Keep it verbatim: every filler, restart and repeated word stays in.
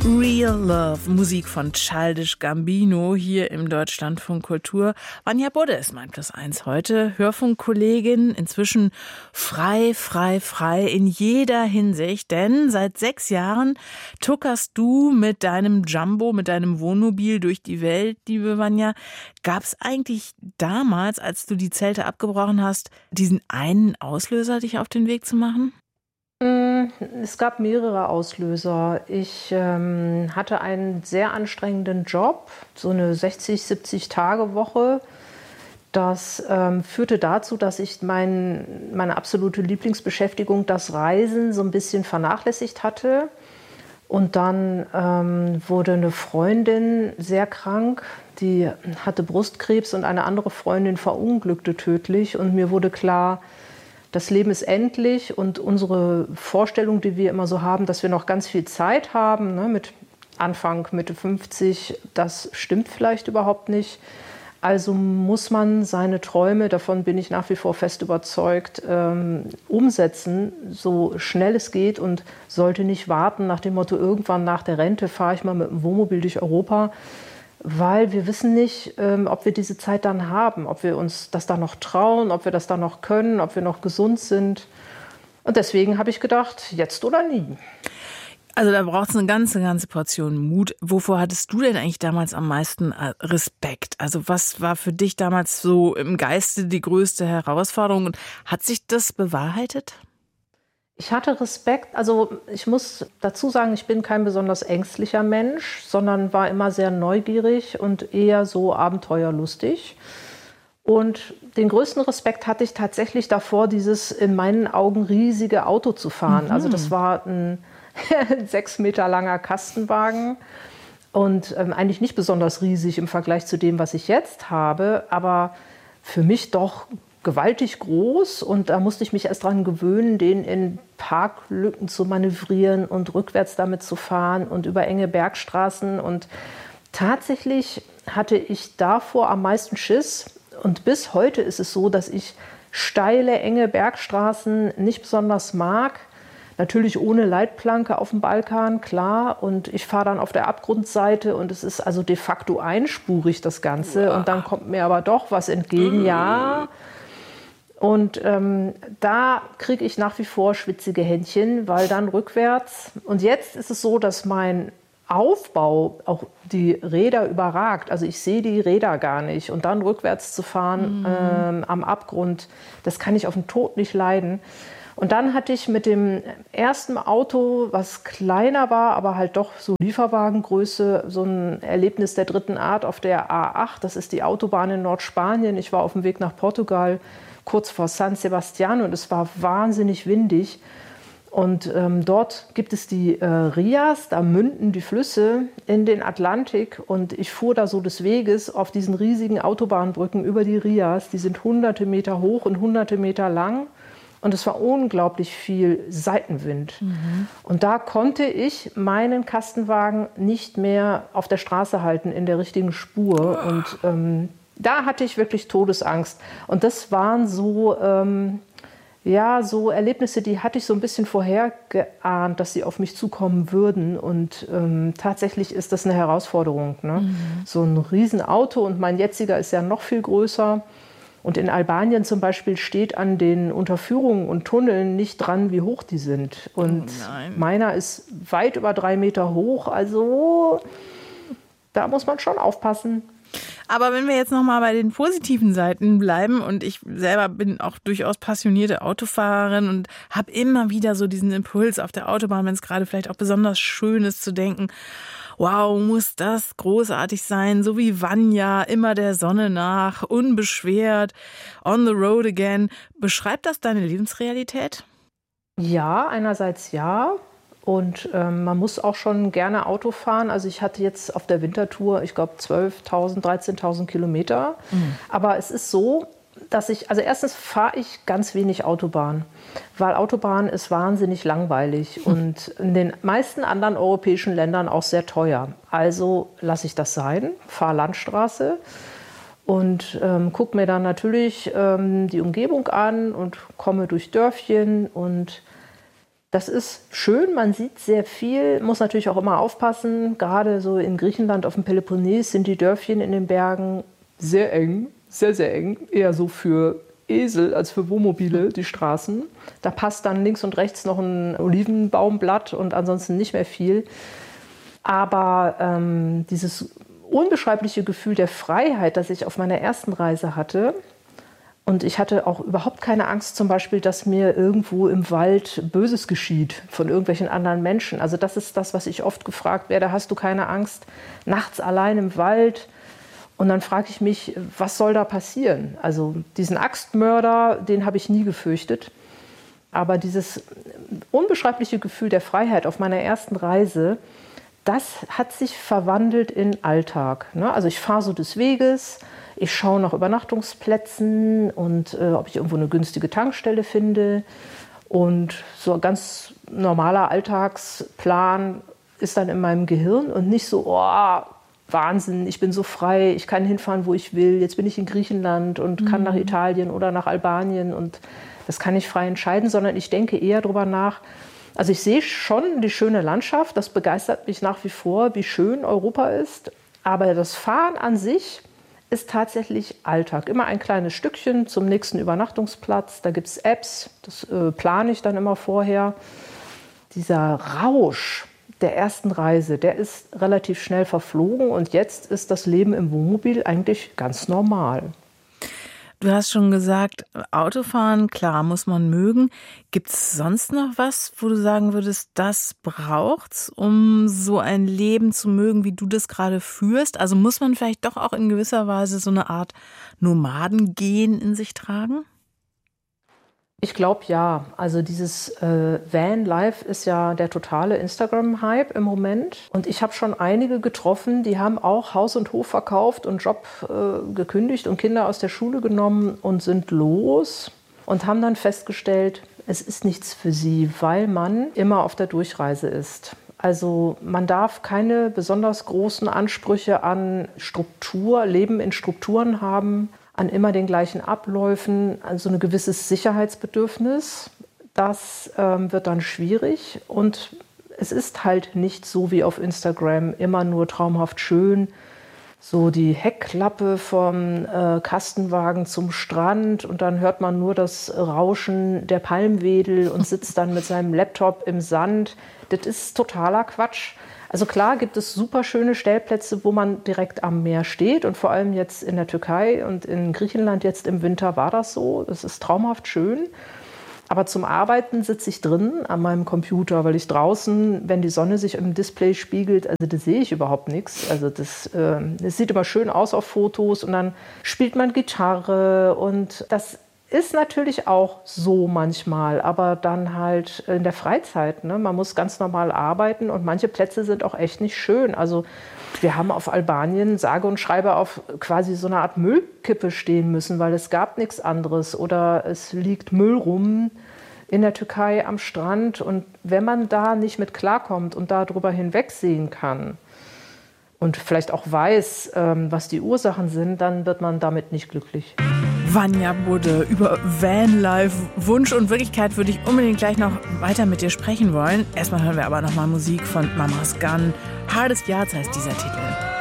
Real Love, Musik von Childish Gambino hier im Deutschlandfunk Kultur. Vanja Budde ist mein Plus eins heute, Hörfunkkollegin, inzwischen frei, frei, frei in jeder Hinsicht, denn seit sechs Jahren tuckerst du mit deinem Jumbo, mit deinem Wohnmobil durch die Welt, liebe Vanja. Gab es eigentlich damals, als du die Zelte abgebrochen hast, diesen einen Auslöser, dich auf den Weg zu machen? Es gab mehrere Auslöser. Ich ähm, hatte einen sehr anstrengenden Job, so eine sechzig, siebzig Tage Woche. Das ähm, führte dazu, dass ich mein, meine absolute Lieblingsbeschäftigung, das Reisen, so ein bisschen vernachlässigt hatte. Und dann ähm, wurde eine Freundin sehr krank, die hatte Brustkrebs und eine andere Freundin verunglückte tödlich. Und mir wurde klar, das Leben ist endlich und unsere Vorstellung, die wir immer so haben, dass wir noch ganz viel Zeit haben, ne, mit Anfang, Mitte fünfzig, das stimmt vielleicht überhaupt nicht. Also muss man seine Träume, davon bin ich nach wie vor fest überzeugt, ähm, umsetzen, so schnell es geht und sollte nicht warten nach dem Motto, irgendwann nach der Rente fahre ich mal mit dem Wohnmobil durch Europa. Weil wir wissen nicht, ähm, ob wir diese Zeit dann haben, ob wir uns das dann noch trauen, ob wir das dann noch können, ob wir noch gesund sind. Und deswegen habe ich gedacht, jetzt oder nie. Also da braucht es eine ganze, ganze Portion Mut. Wovor hattest du denn eigentlich damals am meisten Respekt? Also was war für dich damals so im Geiste die größte Herausforderung? Und hat sich das bewahrheitet? Ich hatte Respekt, also ich muss dazu sagen, ich bin kein besonders ängstlicher Mensch, sondern war immer sehr neugierig und eher so abenteuerlustig. Und den größten Respekt hatte ich tatsächlich davor, dieses in meinen Augen riesige Auto zu fahren. Mhm. Also das war ein sechs Meter langer Kastenwagen und ähm, eigentlich nicht besonders riesig im Vergleich zu dem, was ich jetzt habe, aber für mich doch gewaltig groß, und da musste ich mich erst dran gewöhnen, den in Parklücken zu manövrieren und rückwärts damit zu fahren und über enge Bergstraßen. Und tatsächlich hatte ich davor am meisten Schiss. Und bis heute ist es so, dass ich steile, enge Bergstraßen nicht besonders mag. Natürlich ohne Leitplanke auf dem Balkan, klar. Und ich fahre dann auf der Abgrundseite und es ist also de facto einspurig, das Ganze. Wow. Und dann kommt mir aber doch was entgegen, ja. Und ähm, da kriege ich nach wie vor schwitzige Händchen, weil dann rückwärts. Und jetzt ist es so, dass mein Aufbau auch die Räder überragt. Also ich sehe die Räder gar nicht. Und dann rückwärts zu fahren mhm. ähm, am Abgrund, das kann ich auf den Tod nicht leiden. Und dann hatte ich mit dem ersten Auto, was kleiner war, aber halt doch so Lieferwagengröße, so ein Erlebnis der dritten Art auf der A acht. Das ist die Autobahn in Nordspanien. Ich war auf dem Weg nach Portugal, kurz vor San Sebastián, und es war wahnsinnig windig. Und ähm, dort gibt es die äh, Rias, da münden die Flüsse in den Atlantik. Und ich fuhr da so des Weges auf diesen riesigen Autobahnbrücken über die Rias. Die sind hunderte Meter hoch und hunderte Meter lang. Und es war unglaublich viel Seitenwind. Mhm. Und da konnte ich meinen Kastenwagen nicht mehr auf der Straße halten, in der richtigen Spur. Oh. Und ähm, da hatte ich wirklich Todesangst. Und das waren so, ähm, ja, so Erlebnisse, die hatte ich so ein bisschen vorher geahnt, dass sie auf mich zukommen würden. Und ähm, tatsächlich ist das eine Herausforderung, ne? Mhm. So ein Riesenauto, und mein jetziger ist ja noch viel größer. Und in Albanien zum Beispiel steht an den Unterführungen und Tunneln nicht dran, wie hoch die sind. Und oh meiner ist weit über drei Meter hoch. Also da muss man schon aufpassen. Aber wenn wir jetzt noch mal bei den positiven Seiten bleiben, und ich selber bin auch durchaus passionierte Autofahrerin und habe immer wieder so diesen Impuls auf der Autobahn, wenn es gerade vielleicht auch besonders schön ist, zu denken, wow, muss das großartig sein, so wie Vanja, immer der Sonne nach, unbeschwert, on the road again. Beschreibt das deine Lebensrealität? Ja, einerseits ja. Und ähm, man muss auch schon gerne Auto fahren. Also ich hatte jetzt auf der Wintertour, ich glaube, zwölftausend, dreizehntausend Kilometer. Mhm. Aber es ist so, dass ich, also erstens fahre ich ganz wenig Autobahn, weil Autobahn ist wahnsinnig langweilig mhm. und in den meisten anderen europäischen Ländern auch sehr teuer. Also lasse ich das sein, fahre Landstraße und ähm, gucke mir dann natürlich ähm, die Umgebung an und komme durch Dörfchen und Das ist schön, man sieht sehr viel, muss natürlich auch immer aufpassen. Gerade so in Griechenland auf dem Peloponnes sind die Dörfchen in den Bergen sehr eng, sehr, sehr eng. Eher so für Esel als für Wohnmobile, die Straßen. Da passt dann links und rechts noch ein Olivenbaumblatt und ansonsten nicht mehr viel. Aber ähm, dieses unbeschreibliche Gefühl der Freiheit, das ich auf meiner ersten Reise hatte, und ich hatte auch überhaupt keine Angst zum Beispiel, dass mir irgendwo im Wald Böses geschieht von irgendwelchen anderen Menschen. Also das ist das, was ich oft gefragt werde. Hast du keine Angst, nachts allein im Wald? Und dann frage ich mich, was soll da passieren? Also diesen Axtmörder, den habe ich nie gefürchtet. Aber dieses unbeschreibliche Gefühl der Freiheit auf meiner ersten Reise, das hat sich verwandelt in Alltag. Also ich fahre so des Weges, ich schaue nach Übernachtungsplätzen und äh, ob ich irgendwo eine günstige Tankstelle finde. Und so ein ganz normaler Alltagsplan ist dann in meinem Gehirn und nicht so, oh, Wahnsinn, ich bin so frei, ich kann hinfahren, wo ich will. Jetzt bin ich in Griechenland und mhm. kann nach Italien oder nach Albanien und das kann ich frei entscheiden, sondern ich denke eher darüber nach. Also ich sehe schon die schöne Landschaft, das begeistert mich nach wie vor, wie schön Europa ist. Aber das Fahren an sich ist tatsächlich Alltag. Immer ein kleines Stückchen zum nächsten Übernachtungsplatz. Da gibt es Apps, das äh, plane ich dann immer vorher. Dieser Rausch der ersten Reise, der ist relativ schnell verflogen und jetzt ist das Leben im Wohnmobil eigentlich ganz normal. Du hast schon gesagt, Autofahren, klar, muss man mögen. Gibt es sonst noch was, wo du sagen würdest, das braucht's, um so ein Leben zu mögen, wie du das gerade führst? Also muss man vielleicht doch auch in gewisser Weise so eine Art Nomadengehen in sich tragen? Ich glaube ja. Also dieses äh, Van-Life ist ja der totale Instagram-Hype im Moment. Und ich habe schon einige getroffen, die haben auch Haus und Hof verkauft und Job äh, gekündigt und Kinder aus der Schule genommen und sind los und haben dann festgestellt, es ist nichts für sie, weil man immer auf der Durchreise ist. Also man darf keine besonders großen Ansprüche an Struktur, Leben in Strukturen haben, an immer den gleichen Abläufen, also ein gewisses Sicherheitsbedürfnis. Das ähm, wird dann schwierig und es ist halt nicht so wie auf Instagram immer nur traumhaft schön. So die Heckklappe vom äh, Kastenwagen zum Strand und dann hört man nur das Rauschen der Palmwedel und sitzt dann mit seinem Laptop im Sand. Das ist totaler Quatsch. Also klar gibt es super schöne Stellplätze, wo man direkt am Meer steht und vor allem jetzt in der Türkei und in Griechenland jetzt im Winter war das so. Das ist traumhaft schön. Aber zum Arbeiten sitze ich drin an meinem Computer, weil ich draußen, wenn die Sonne sich im Display spiegelt, also da sehe ich überhaupt nichts. Also das, äh, das sieht immer schön aus auf Fotos und dann spielt man Gitarre und das ist natürlich auch so manchmal, aber dann halt in der Freizeit. Ne? Man muss ganz normal arbeiten und manche Plätze sind auch echt nicht schön. Also wir haben auf Albanien sage und schreibe auf quasi so eine Art Müllkippe stehen müssen, weil es gab nichts anderes. Oder es liegt Müll rum in der Türkei am Strand. Und wenn man da nicht mit klarkommt und darüber hinwegsehen kann und vielleicht auch weiß, was die Ursachen sind, dann wird man damit nicht glücklich. Vanja Budde über Vanlife, Wunsch und Wirklichkeit würde ich unbedingt gleich noch weiter mit dir sprechen wollen. Erstmal hören wir aber nochmal Musik von Mamas Gun. Hardest Yards heißt dieser Titel.